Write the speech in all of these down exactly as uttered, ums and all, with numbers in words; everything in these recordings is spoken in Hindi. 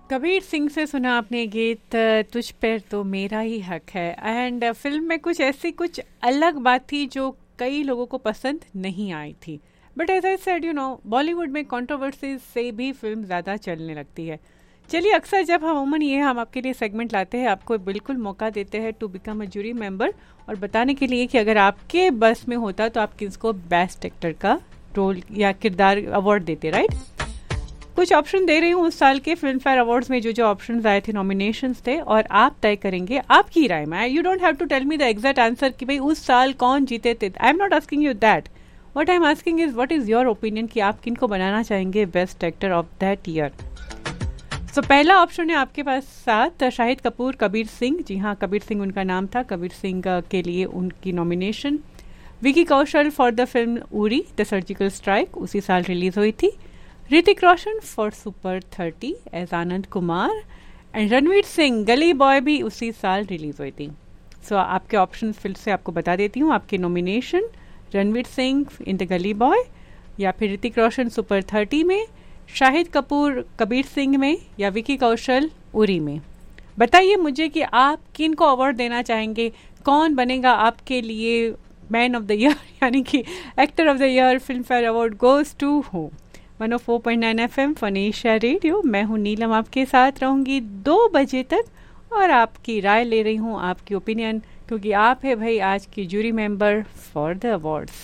कबीर सिंह से सुना आपने गीत तुझ पर तो मेरा ही हक है। एंड फिल्म में कुछ ऐसी कुछ अलग बात थी जो कई लोगों को पसंद नहीं आई थी। But as I said you know Bollywood में कंट्रोवर्सीज से भी फिल्म ज़्यादा चलने लगती है। चलिए, अक्सर जब हम अमूमन ये हम आपके लिए सेगमेंट लाते हैं, आपको बिल्कुल मौका देते हैं to become a jury member और बताने के लिए कि अगर आपके बस में होता तो आप किसको बेस्ट एक्टर का रोल या किरदार अवार्ड देते, राइट? कुछ ऑप्शन दे रही हूँ उस साल के फिल्म फेयर अवार्ड्स में जो जो ऑप्शंस आए थे, नॉमिनेशंस थे, और आप तय करेंगे आपकी राय में। You don't have to tell me the exact answer कि भाई उस साल कौन जीते थे। I am not asking you that. What I am asking is what is your opinion कि आप किनको बनाना चाहेंगे best actor of that year. सो पहला ऑप्शन है आपके पास साथ शाहिद कपूर, कबीर सिंह। जी हाँ, कबीर सिंह उनका नाम था। कबीर सिंह के लिए उनकी nomination. Vicky Kaushal for the film Uri the surgical strike, उसी साल रिलीज हुई थी। Hrithik Roshan for super thirty as Anand Kumar, and Ranveer Singh गली बॉय भी उसी साल रिलीज हुई थी। सो so, आपके ऑप्शन फिर से आपको बता देती हूँ। आपके nomination Ranveer Singh in the गली बॉय, या फिर ऋतिक रोशन सुपर थर्टी में, शाहिद कपूर कबीर सिंह में, या विकी कौशल उरी में। बताइए मुझे कि आप किन को अवार्ड देना चाहेंगे, कौन बनेगा आपके लिए मैन ऑफ द ईयर यानी कि actor of the year. Film fair award goes to who. One O four point nine F M fun Asia radio. मैं हूँ नीलम, आपके साथ रहूँगी दो बजे तक और आपकी राय ले रही हूँ, आपकी ओपिनियन, क्योंकि आप है भाई आज की jury member for the awards.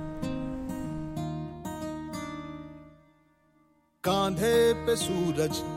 कांधे पे सूरज